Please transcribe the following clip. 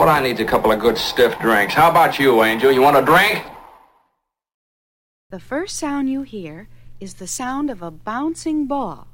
What I need's a couple of good stiff drinks. How about you, Angel? You want a drink? The first sound you hear is the sound of a bouncing ball.